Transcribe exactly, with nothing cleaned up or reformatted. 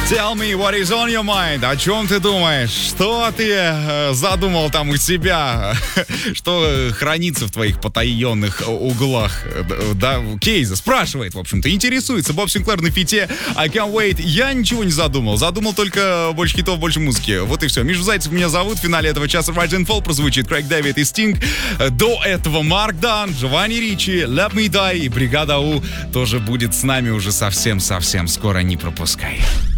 Tell me what is on your mind. О чем ты думаешь? Что ты э, задумал там у себя? Что хранится в твоих потаенных углах? Да, Кейза спрашивает, в общем-то, интересуется. Боб Синклер на фите I Can't Wait. Я ничего не задумал. Задумал только больше хитов, больше музыки. Вот и все. Миша Зайцев меня зовут. В финале этого часа Rise and Fall прозвучит Крейг Дэвид и Стинг. До этого Марк Дан, Джованни Ричи, Let Me Die и Бригада У тоже будет с нами уже совсем-совсем скоро. Не пропускай.